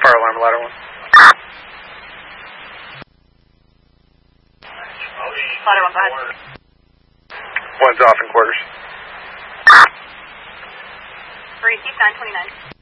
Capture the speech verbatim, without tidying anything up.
Fire alarm, ladder one. Ladder one, go ahead. One's off in quarters. Receive nine twenty-nine.